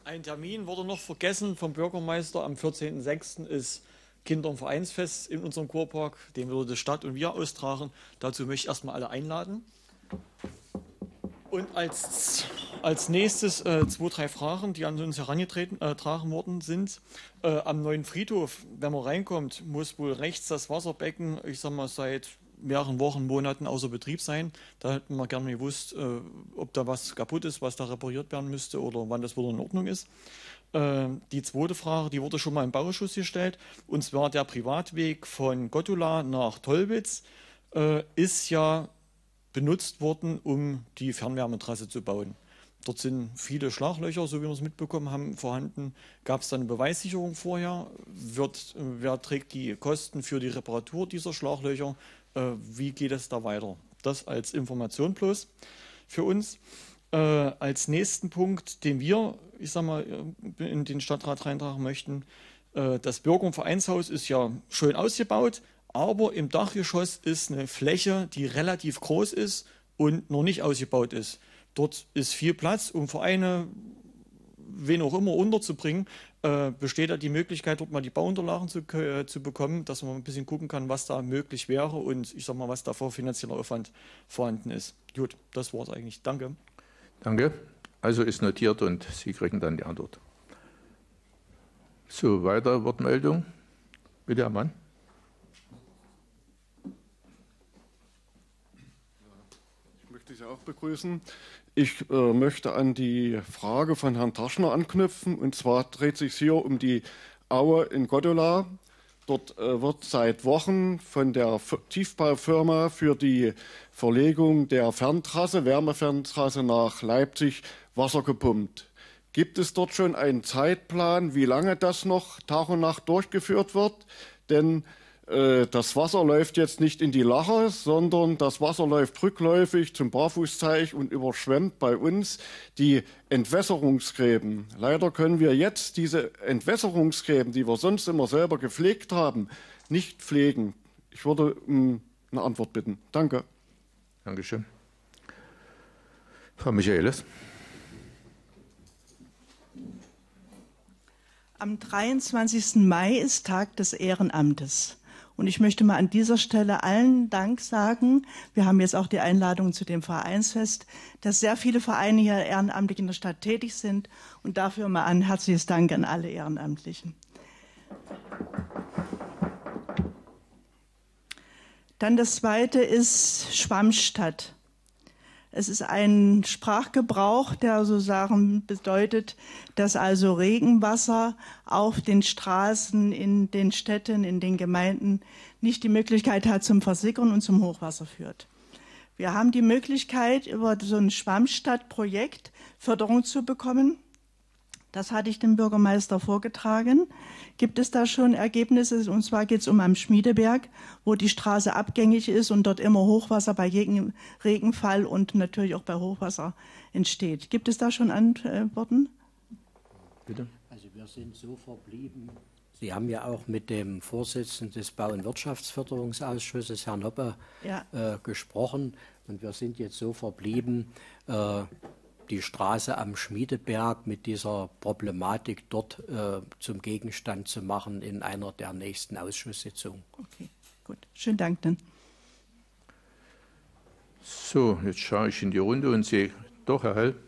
Ein Termin wurde noch vergessen vom Bürgermeister. Am 14.06. ist Kinder- und Vereinsfest in unserem Kurpark. Den würde die Stadt und wir austragen. Dazu möchte ich erstmal alle einladen. Und als nächstes 2, 3 Fragen, die an uns herangetragen worden sind. Am neuen Friedhof, wenn man reinkommt, muss wohl rechts das Wasserbecken, ich sag mal, seit mehreren Wochen, Monaten außer Betrieb sein. Da hätten wir gerne gewusst, ob da was kaputt ist, was da repariert werden müsste oder wann das wieder in Ordnung ist. Die zweite Frage, die wurde schon mal im Bauausschuss gestellt, und zwar der Privatweg von Gottula nach Tollwitz ist ja benutzt worden, um die Fernwärmetrasse zu bauen. Dort sind viele Schlaglöcher, so wie wir es mitbekommen haben, vorhanden. Gab es da eine Beweissicherung vorher? Wer trägt die Kosten für die Reparatur dieser Schlaglöcher? Wie geht es da weiter? Das als Information bloß für uns. Als nächsten Punkt, den wir, ich sag mal, in den Stadtrat reintragen möchten, das Bürger- und Vereinshaus ist ja schön ausgebaut, aber im Dachgeschoss ist eine Fläche, die relativ groß ist und noch nicht ausgebaut ist. Dort ist viel Platz, um Vereine, wen auch immer, unterzubringen. Besteht da die Möglichkeit, dort mal die Bauunterlagen zu bekommen, dass man ein bisschen gucken kann, was da möglich wäre und ich sag mal, was da für finanzieller Aufwand vorhanden ist. Gut, das war es eigentlich. Danke. Danke. Also ist notiert und Sie kriegen dann die Antwort. So, weitere Wortmeldung. Bitte, Herr Mann. Ich möchte Sie auch begrüßen. Ich möchte an die Frage von Herrn Taschner anknüpfen. Und zwar dreht sich hier um die Aue in Gottula. Dort wird seit Wochen von der Tiefbaufirma für die Verlegung der Ferntrasse, Wärmeferntrasse nach Leipzig, Wasser gepumpt. Gibt es dort schon einen Zeitplan, wie lange das noch Tag und Nacht durchgeführt wird? Denn das Wasser läuft jetzt nicht in die Lache, sondern das Wasser läuft rückläufig zum Barfußteich und überschwemmt bei uns die Entwässerungsgräben. Leider können wir jetzt diese Entwässerungsgräben, die wir sonst immer selber gepflegt haben, nicht pflegen. Ich würde um eine Antwort bitten. Danke. Dankeschön. Frau Michaelis. Am 23. Mai ist Tag des Ehrenamtes. Und ich möchte mal an dieser Stelle allen Dank sagen. Wir haben jetzt auch die Einladung zu dem Vereinsfest, dass sehr viele Vereine hier ehrenamtlich in der Stadt tätig sind. Und dafür mal ein herzliches Dank an alle Ehrenamtlichen. Dann das Zweite ist Schwammstadt. Es ist ein Sprachgebrauch, der sozusagen bedeutet, dass also Regenwasser auf den Straßen, in den Städten, in den Gemeinden nicht die Möglichkeit hat zum Versickern und zum Hochwasser führt. Wir haben die Möglichkeit, über so ein Schwammstadtprojekt Förderung zu bekommen. Das hatte ich dem Bürgermeister vorgetragen. Gibt es da schon Ergebnisse? Und zwar geht es um am Schmiedeberg, wo die Straße abgängig ist und dort immer Hochwasser bei jedem Regenfall und natürlich auch bei Hochwasser entsteht. Gibt es da schon Antworten? Bitte. Also wir sind so verblieben. Sie haben ja auch mit dem Vorsitzenden des Bau- und Wirtschaftsförderungsausschusses, Herrn Hoppe, gesprochen. Und wir sind jetzt so verblieben, die Straße am Schmiedeberg mit dieser Problematik dort zum Gegenstand zu machen in einer der nächsten Ausschusssitzungen. Okay, gut. Schönen Dank dann. So, jetzt schaue ich in die Runde und sehe doch, Herr Hell.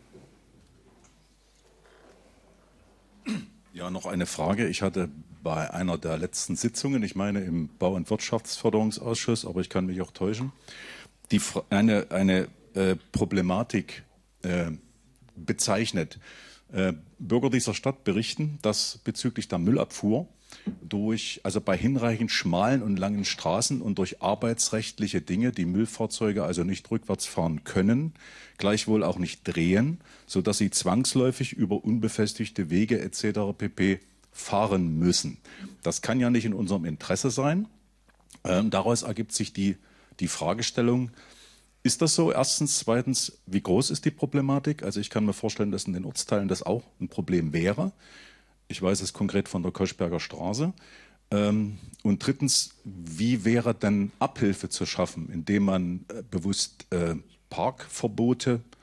Ja, noch eine Frage. Ich hatte bei einer der letzten Sitzungen, ich meine im Bau- und Wirtschaftsförderungsausschuss, aber ich kann mich auch täuschen, eine Problematik bezeichnet. Bürger dieser Stadt berichten, dass bezüglich der Müllabfuhr also bei hinreichend schmalen und langen Straßen und durch arbeitsrechtliche Dinge die Müllfahrzeuge also nicht rückwärts fahren können, gleichwohl auch nicht drehen, sodass sie zwangsläufig über unbefestigte Wege etc. pp. Fahren müssen. Das kann ja nicht in unserem Interesse sein. Daraus ergibt sich die Fragestellung, ist das so? Erstens. Zweitens, wie groß ist die Problematik? Also ich kann mir vorstellen, dass in den Ortsteilen das auch ein Problem wäre. Ich weiß es konkret von der Koschberger Straße. Und drittens, wie wäre denn Abhilfe zu schaffen, indem man bewusst Parkverbote